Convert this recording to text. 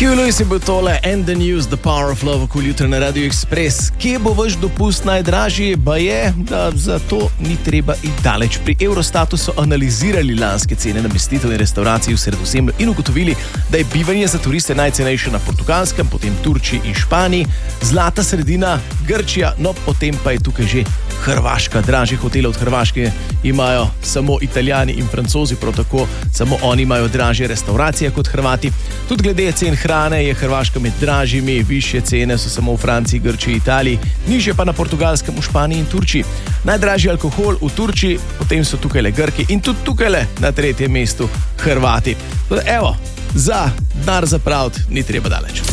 Hugh Lewis je bil tole and the news, the power of love, okoli jutra na Radio Express. Kje bo vaš dopust najdražji? Ba je, da za to ni treba iti daleč. Pri Eurostatu so analizirali lanske cene namestitev in restauracij v Sredozemlju in ugotovili, da je bivanje za turiste najcenejše na Portugalskem, potem Turčiji in Španiji, zlata sredina Grčija, no potem pa je tukaj že Hrvaška. Dražje hotele od Hrvaške imajo samo Italijani in Francozi, prav tako samo oni imajo dražje restauracije kot Hrvati. Tudi glede cen hrane je Hrvaška med dražjimi, višje cene so samo v Franciji, Grčiji, Italiji, nižje pa na Portugalskem, v Španiji in Turčiji. Najdražji alkohol v Turčiji, potem so tukaj le Grki in tudi tukaj le na 3. mestu Hrvati. Evo, za denar zapraviti ni treba daleč.